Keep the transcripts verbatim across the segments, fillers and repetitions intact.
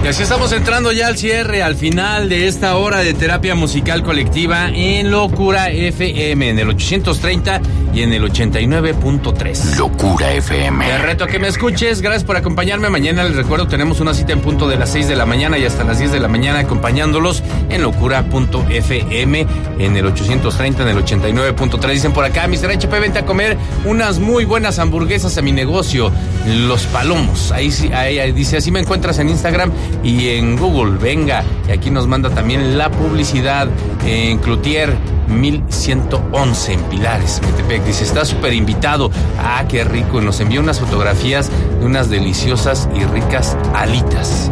Y así estamos entrando ya al cierre, al final de esta hora de terapia musical colectiva en Locura F M, en el ochocientos treinta y en el ochenta y nueve punto tres. Locura F M. Te reto a que me escuches, gracias por acompañarme. Mañana les recuerdo, tenemos una cita en punto de las seis de la mañana y hasta las diez de la mañana acompañándolos en locura punto f m, en el ochocientos treinta, en el ochenta y nueve punto tres. Dicen por acá, mister H P, vente a comer unas muy buenas hamburguesas a mi negocio, Los Palomos. Ahí, ahí, ahí dice, así me encuentras en Instagram y en Google, venga. Y aquí nos manda también la publicidad en Cloutier mil ciento once en Pilares, Metepec. Dice, está súper invitado. Ah, qué rico. Y nos envía unas fotografías de unas deliciosas y ricas alitas.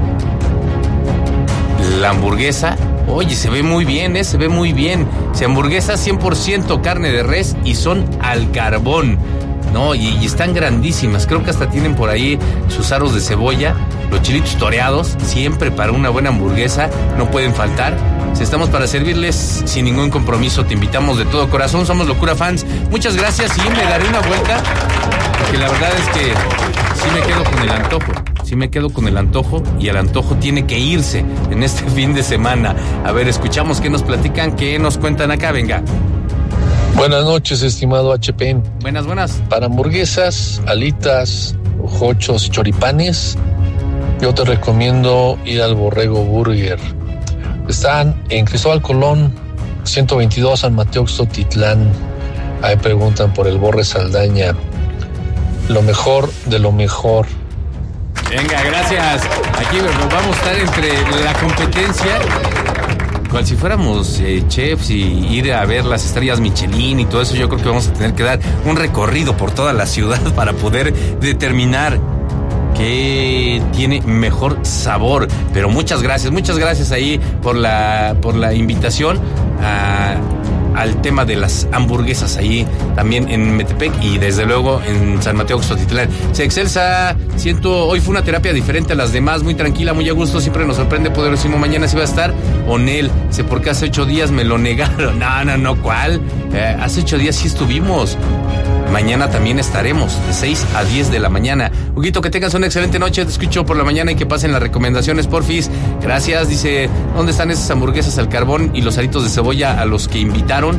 La hamburguesa, oye, se ve muy bien, ¿eh? Se ve muy bien. Se hamburguesa cien por ciento carne de res y son al carbón. No, y, y están grandísimas. Creo que hasta tienen por ahí sus aros de cebolla, los chilitos toreados, siempre para una buena hamburguesa, no pueden faltar. Si estamos para servirles sin ningún compromiso, te invitamos de todo corazón. Somos Locura Fans. Muchas gracias y me daré una vuelta, porque la verdad es que sí me quedo con el antojo. Sí me quedo con el antojo y el antojo tiene que irse en este fin de semana. A ver, escuchamos qué nos platican, qué nos cuentan acá, venga. Buenas noches, estimado H P. Buenas, buenas. Para hamburguesas, alitas, jochos, choripanes, yo te recomiendo ir al Borrego Burger. Están en Cristóbal Colón, ciento veintidós, San Mateo Xotitlán. Ahí preguntan por el Borre Saldaña. Lo mejor de lo mejor. Venga, gracias. Aquí vamos a estar entre la competencia, cual si fuéramos eh, chefs y ir a ver las estrellas Michelin y todo eso. Yo creo que vamos a tener que dar un recorrido por toda la ciudad para poder determinar qué tiene mejor sabor. Pero muchas gracias, muchas gracias ahí por la por la invitación a, al tema de las hamburguesas ahí también en Metepec y desde luego en San Mateo Xotitlán. Se excelsa, siento, hoy fue una terapia diferente a las demás, muy tranquila, muy a gusto, siempre nos sorprende poderosísimo. Mañana sí va a estar Onel, sé por qué hace ocho días me lo negaron. No, no, no, ¿cuál? Eh, hace ocho días sí estuvimos. Mañana también estaremos de seis a diez de la mañana. Huguito, que tengas una excelente noche. Te escucho por la mañana y que pasen las recomendaciones, porfis. Gracias. Dice, ¿dónde están esas hamburguesas al carbón y los aritos de cebolla a los que invitaron?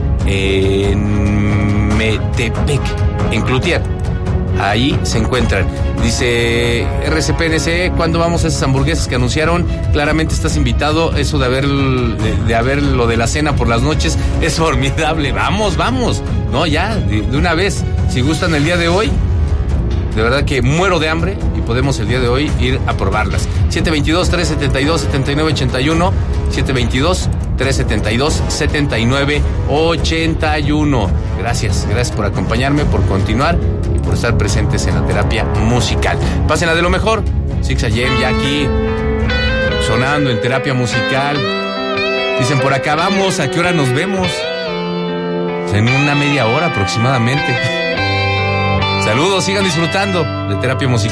En Metepec, en Cloutier. Ahí se encuentran. Dice R C P N C, ¿cuándo vamos a esas hamburguesas que anunciaron? Claramente estás invitado. Eso de haber, de, de haber lo de la cena por las noches es formidable. Vamos, vamos. No, ya, de, de una vez. Si gustan el día de hoy, de verdad que muero de hambre y podemos el día de hoy ir a probarlas. siete veintidós, trescientos setenta y dos, setenta y nueve ochenta y uno. siete veintidós, trescientos setenta y dos, setenta y nueve ochenta y uno. Gracias, gracias por acompañarme, por continuar y por estar presentes en la terapia musical. Pásenla de lo mejor. Six A M ya aquí sonando en terapia musical. Dicen por acá, vamos, ¿a qué hora nos vemos? En una media hora aproximadamente. Saludos, sigan disfrutando de terapia musical.